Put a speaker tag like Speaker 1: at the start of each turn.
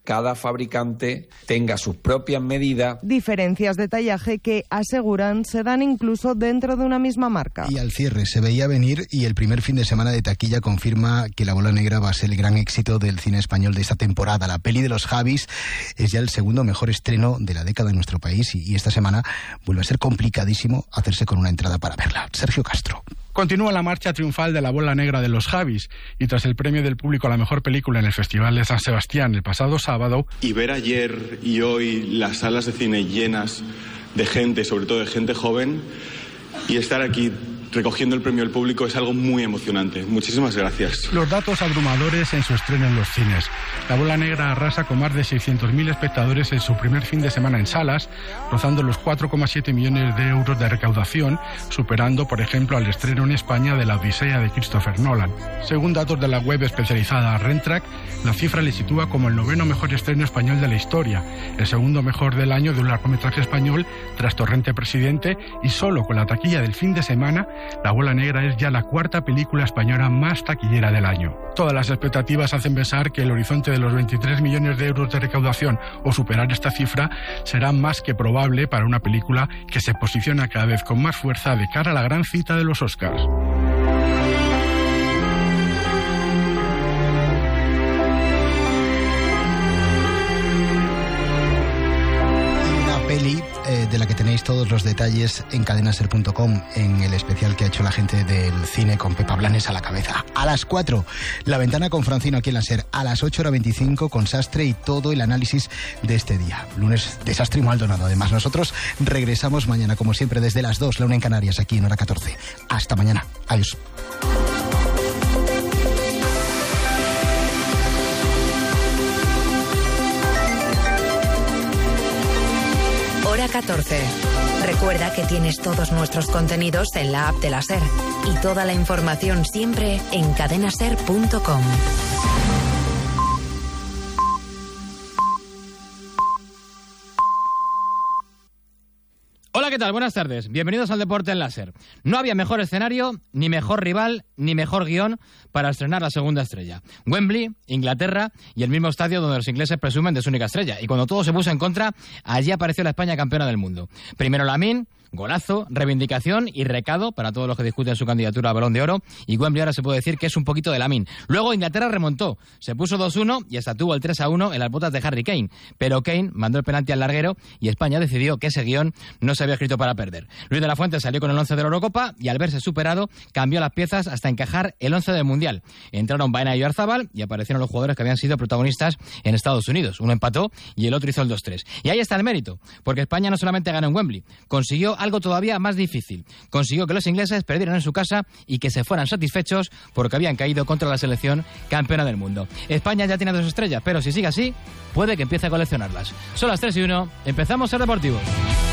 Speaker 1: cada fabricante tenga sus propias medidas.
Speaker 2: Diferencias de tallaje que, aseguran, se dan incluso dentro de una misma marca.
Speaker 3: Y al cierre se veía venir, y el primer fin de semana de taquilla confirma que La Bola Negra va a ser el gran éxito del cine español de esta temporada. La peli de los Javis es ya el segundo mejor estreno de la década en nuestro país, y esta semana vuelve a ser complicadísimo hacerse con una entrada para verla. Sergio Castro.
Speaker 4: Continúa la marcha triunfal de La Bola Negra de los Javis, y tras el premio del público a la mejor película en el Festival de San Sebastián el pasado sábado,
Speaker 5: y ver ayer y hoy las salas de cine llenas de gente, sobre todo de gente joven, y estar aquí recogiendo el premio del público es algo muy emocionante. Muchísimas gracias.
Speaker 4: Los datos abrumadores en su estreno en los cines. La Bola Negra arrasa con más de 600.000 espectadores en su primer fin de semana en salas, rozando los 4,7 millones de euros de recaudación, superando, por ejemplo, al estreno en España de La Odisea de Christopher Nolan. Según datos de la web especializada Rentrack, la cifra le sitúa como el 9º mejor estreno español de la historia, el segundo mejor del año de un largometraje español tras Torrente Presidente, y solo con la taquilla del fin de semana, La Bola Negra es ya la 4ª película española más taquillera del año. Todas las expectativas hacen pensar que el horizonte de los 23 millones de euros de recaudación o superar esta cifra será más que probable para una película que se posiciona cada vez con más fuerza de cara a la gran cita de los Oscars.
Speaker 3: Peli de la que tenéis todos los detalles en cadenaser.com, en el especial que ha hecho la gente del cine con Pepa Blanes a la cabeza. A las 4, La Ventana con Francino aquí en la SER. A las 8:25 con Sastre y todo el análisis de este día. Lunes de Sastre y Maldonado. Además, nosotros regresamos mañana, como siempre, desde las 2, la 1 en Canarias, aquí en hora 14. Hasta mañana. Adiós.
Speaker 6: Hora 14. Recuerda que tienes todos nuestros contenidos en la app de la SER y toda la información siempre en cadenaser.com.
Speaker 7: Hola, ¿qué tal? Buenas tardes. Bienvenidos al Deporte en Láser. No había mejor escenario, ni mejor rival, ni mejor guión para estrenar la segunda estrella. Wembley, Inglaterra, y el mismo estadio donde los ingleses presumen de su única estrella. Y cuando todo se puso en contra, allí apareció la España campeona del mundo. Primero Lamine, golazo, reivindicación y recado para todos los que discuten su candidatura a Balón de Oro, y Wembley ahora se puede decir que es un poquito de Lamine. Luego Inglaterra remontó, se puso 2-1 y hasta tuvo el 3-1 en las botas de Harry Kane, pero Kane mandó el penalti al larguero y España decidió que ese guión no se había escrito para perder. Luis de la Fuente salió con el 11 de la Eurocopa y al verse superado cambió las piezas hasta encajar el 11 del Mundial. Entraron Baena y Oyarzabal y aparecieron los jugadores que habían sido protagonistas en Estados Unidos. Uno empató y el otro hizo el 2-3. Y ahí está el mérito, porque España no solamente ganó en Wembley, consiguió algo todavía más difícil. Consiguió que los ingleses perdieran en su casa y que se fueran satisfechos porque habían caído contra la selección campeona del mundo. España ya tiene 2 estrellas, pero si sigue así, puede que empiece a coleccionarlas. Son las 3:01, empezamos Ser Deportivo.